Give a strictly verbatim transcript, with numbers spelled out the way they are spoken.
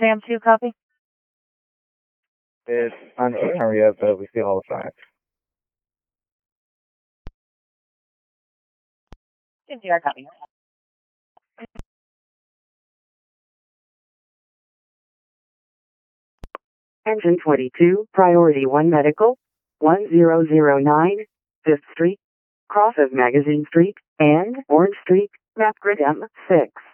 Sam two copy? It's unsure yet, but we see all the facts. Sam two copy. Engine twenty-two, Priority one Medical, one zero zero nine, fifth Street, cross of Magazine Street, and Orange Street, map grid M six.